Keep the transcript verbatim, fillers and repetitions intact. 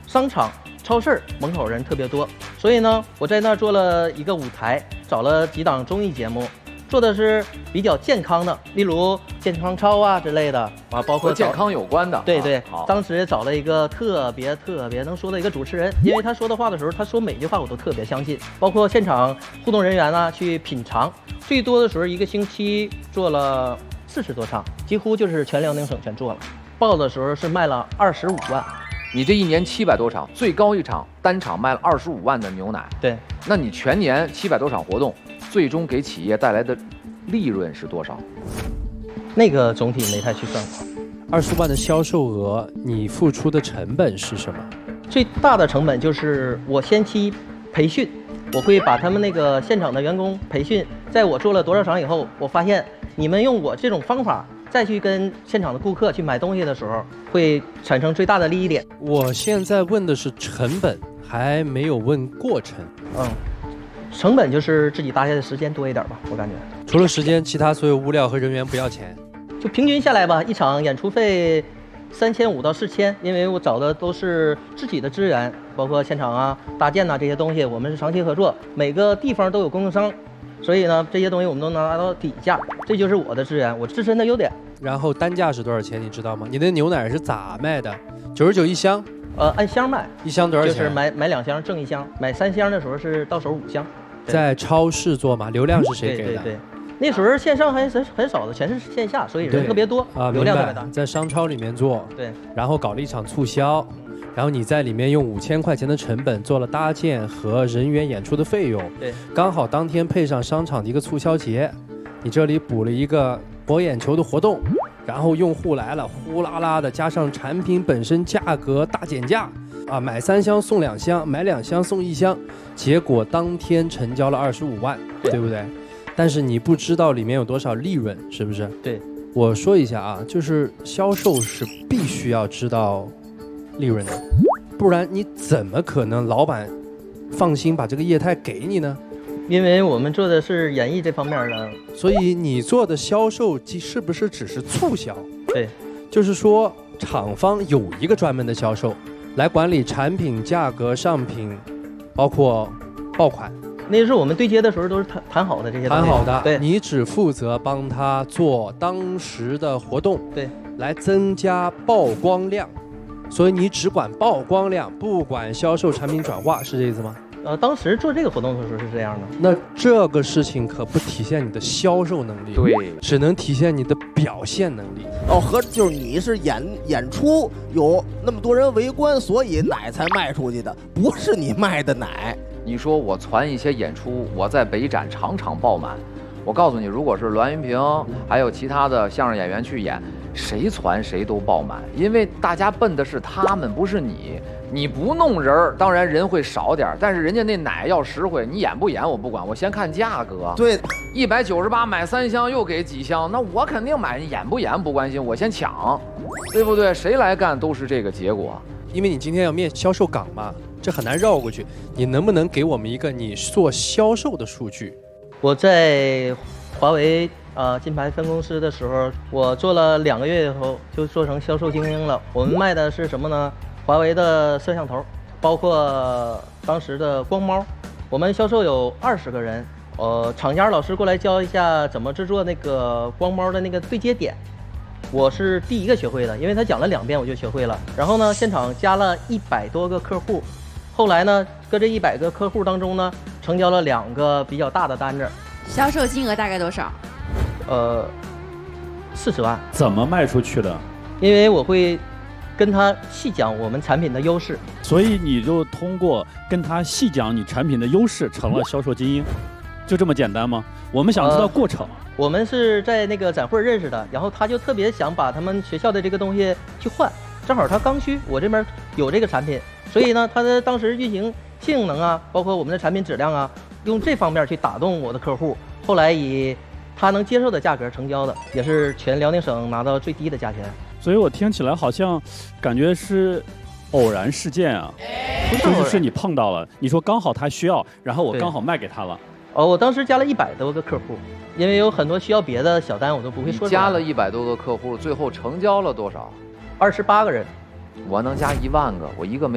商场、超市门口人特别多，所以呢，我在那儿做了一个舞台，找了几档综艺节目，做的是比较健康的，例如健康操啊之类的啊，包括和健康有关的。 对对， 啊、好， 当时找了一个特别特别能说的一个主持人，因为他说的话的时候，他说每句话我都特别相信，包括现场互动人员呢去品尝，最多的时候一个星期做了四十多场，几乎就是全辽宁省全做了。报的时候是卖了二十五万。 你这一年七百多场，最高一场单场卖了二十五万的牛奶。 对， 那你全年七百多场活动，最终给企业带来的利润是多少？ 那个总体没太去算过。 二十万的销售额，你付出的成本是什么？ 最大的成本就是我先期培训，我会把他们那个现场的员工培训，在我做了多少场以后，我发现你们用我这种方法再去跟现场的顾客去买东西的时候，会产生最大的利益点。 我现在问的是成本，还没有问过程。 嗯，成本就是自己搭下的时间多一点吧，我感觉。 除了时间，其他所有物料和人员不要钱。 就平均下来吧，一场演出费三千五到四千，因为我找的都是自己的资源，包括现场啊、搭建呐、这些东西，我们是长期合作，每个地方都有供应商。所以呢，这些东西我们都能拿到底价，这就是我的资源，我自身的优点。 然后单价是多少钱？你知道吗？你的牛奶是咋卖的？九十九一箱？ 呃，按箱卖， 一箱多少钱？ 就是买买两箱挣一箱，买三箱的时候是到手五箱。 在超市做嘛？流量是谁给的？ 对对对，那时候线上还很很少的，全是线下，所以人特别多啊， 流量特别大。 在商超里面做， 对， 然后搞了一场促销。然后你在里面用五千块钱的成本做了搭建和人员演出的费用， 对， 刚好当天配上商场的一个促销节，你这里补了一个博眼球的活动，然后用户来了，呼啦啦的，加上产品本身价格大减价，啊，买三箱送两箱，买两箱送一箱，结果当天成交了二十五万，对，对不对？但是你不知道里面有多少利润，是不是？ 对， 我说一下啊，就是销售是必须要知道利润的，不然你怎么可能老板放心把这个业态给你呢？ 因为我们做的是演艺这方面的， 所以你做的销售是不是只是促销？ 对， 就是说厂方有一个专门的销售来管理产品价格、上品，包括爆款。 那是我们对接的时候都是谈谈好的这些东西， 谈好的， 对， 你只负责帮他做当时的活动， 对，来增加曝光量。所以你只管曝光量，不管销售产品转化，是这意思吗？ 呃，当时做这个活动的时候是这样的。 那这个事情可不体现你的销售能力， 对， 只能体现你的表现能力。 哦，和就是你是演演出有那么多人围观，所以奶才卖出去的，不是你卖的奶。 你说我传一些演出，我在北展场场爆满。我告诉你，如果是栾云平还有其他的相声演员去演，谁传谁都爆满，因为大家奔的是他们，不是你。你不弄人儿，当然人会少点，但是人家那奶要实惠，你演不演我不管，我先看价格。 对， 一百九十八买三箱又给几箱，那我肯定买，演不演不关心，我先抢，对不对？谁来干都是这个结果。 因为你今天要面销售岗嘛，这很难绕过去。你能不能给我们一个你做销售的数据？ 我在华为呃金牌分公司的时候，我做了两个月以后就做成销售精英了。我们卖的是什么呢？华为的摄像头，包括当时的光猫，我们销售有二十个人。呃，厂家老师过来教一下怎么制作那个光猫的那个对接点，我是第一个学会的，因为他讲了两遍我就学会了。然后呢，现场加了一百多个客户，后来呢，搁这一百个客户当中呢，成交了两个比较大的单子。 销售金额大概多少？ 呃，四十万。 怎么卖出去的？ 因为我会跟他细讲我们产品的优势， 所以你就通过跟他细讲你产品的优势，成了销售精英，就这么简单吗？我们想知道过程。呃、 我们是在那个展会认识的，然后他就特别想把他们学校的这个东西去换，正好他刚需，我这边有这个产品，所以呢，他的当时运行性能啊，包括我们的产品质量啊，用这方面去打动我的客户，后来以他能接受的价格成交的，也是全辽宁省拿到最低的价钱。 所以我听起来好像感觉是偶然事件啊，就是是你碰到了，你说刚好他需要，然后我刚好卖给他了。 哦，我当时加了一百多个客户，因为有很多需要别的小单，我都不会说出来。 加了一百多个客户，最后成交了多少？ 二十八个人。 我能加一万个，我一个没。